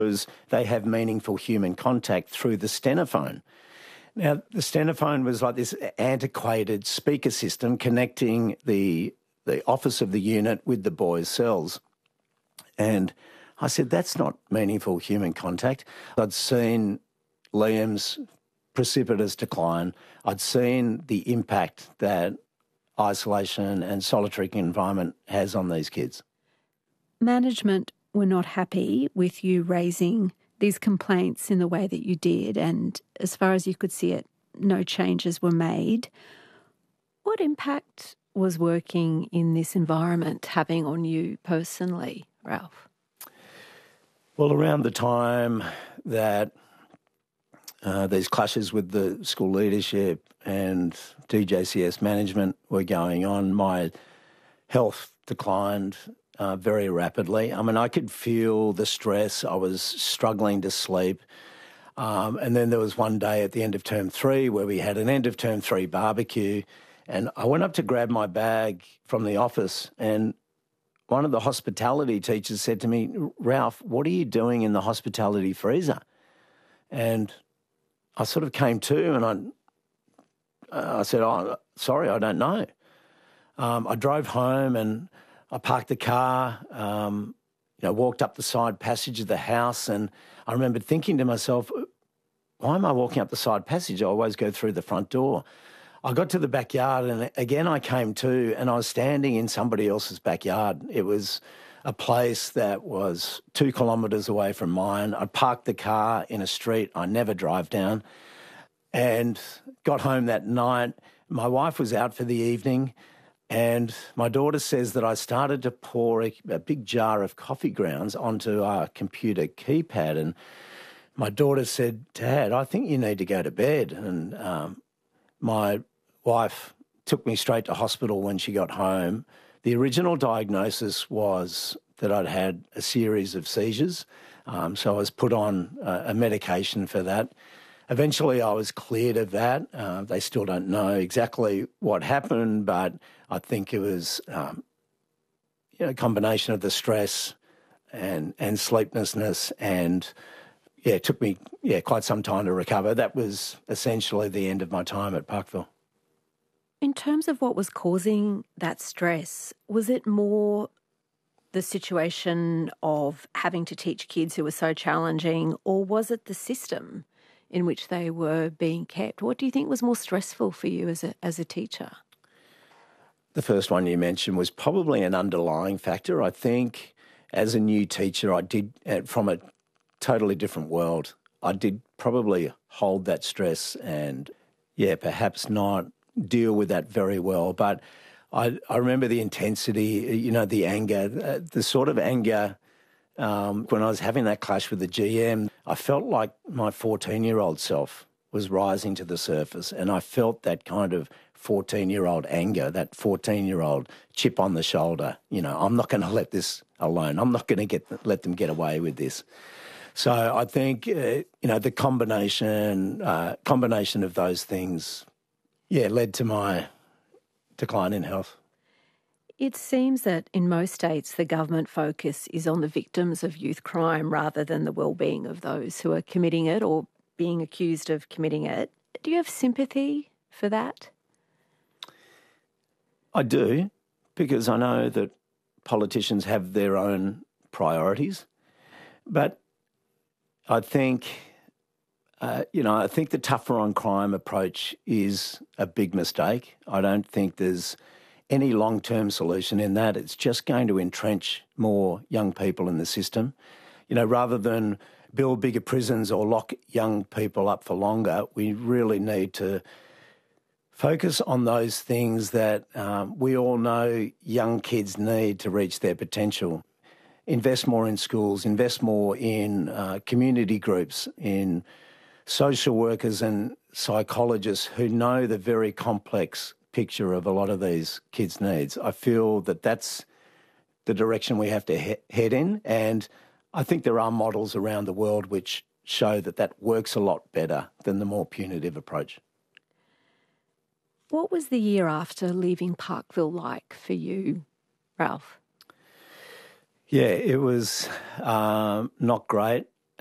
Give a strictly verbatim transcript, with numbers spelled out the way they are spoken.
is they have meaningful human contact through the stenophone. Now, the stenophone was like this antiquated speaker system connecting the the office of the unit with the boys' cells. And I said, that's not meaningful human contact. I'd seen Liam's precipitous decline. I'd seen the impact that isolation and solitary confinement has on these kids. Management were not happy with you raising these complaints in the way that you did, and as far as you could see it, no changes were made. What impact was working in this environment having on you personally, Ralph? Well, around the time that uh, these clashes with the school leadership and D J C S management were going on, my health declined uh, very rapidly. I mean, I could feel the stress. I was struggling to sleep. Um, and then there was one day at the end of term three where we had an end of term three barbecue, and I went up to grab my bag from the office, and one of the hospitality teachers said to me, Ralph, what are you doing in the hospitality freezer? And I sort of came to and I, uh, I said, oh, sorry, I don't know. Um, I drove home and I parked the car, um, you know, walked up the side passage of the house, and I remember thinking to myself, why am I walking up the side passage? I always go through the front door. I got to the backyard and again I came to and I was standing in somebody else's backyard. It was a place that was two kilometres away from mine. I parked the car in a street I never drive down and got home that night. My wife was out for the evening and my daughter says that I started to pour a, a big jar of coffee grounds onto our computer keypad, and my daughter said, Dad, I think you need to go to bed. And um, my wife took me straight to hospital when she got home. The original diagnosis was that I'd had a series of seizures, um, so I was put on uh, a medication for that. Eventually I was cleared of that. Uh, they still don't know exactly what happened, but I think it was um, you know, a combination of the stress and, and sleeplessness, and yeah, it took me yeah quite some time to recover. That was essentially the end of my time at Parkville. In terms of what was causing that stress, was it more the situation of having to teach kids who were so challenging, or was it the system in which they were being kept? What do you think was more stressful for you as a as a teacher? The first one you mentioned was probably an underlying factor. I think as a new teacher, I did, from a totally different world, I did probably hold that stress and, yeah, perhaps not deal with that very well. But I, I remember the intensity, you know, the anger, uh, the sort of anger um, when I was having that clash with the G M, I felt like my fourteen-year-old self was rising to the surface, and I felt that kind of fourteen-year-old anger, that fourteen-year-old chip on the shoulder. You know, I'm not going to let this alone. I'm not going to get let them get away with this. So I think, uh, you know, the combination uh, combination of those things, yeah, led to my decline in health. It seems that in most states the government focus is on the victims of youth crime rather than the well-being of those who are committing it or being accused of committing it. Do you have sympathy for that? I do, because I know that politicians have their own priorities. But I think, uh, you know, I think the tougher on crime approach is a big mistake. I don't think there's any long-term solution in that. It's just going to entrench more young people in the system. You know, rather than build bigger prisons or lock young people up for longer, we really need to focus on those things that um, we all know young kids need to reach their potential. Invest more in schools, invest more in uh, community groups, in social workers and psychologists who know the very complex picture of a lot of these kids' needs. I feel that that's the direction we have to he- head in, and I think there are models around the world which show that that works a lot better than the more punitive approach. What was the year after leaving Parkville like for you, Ralph? Yeah, it was um, not great.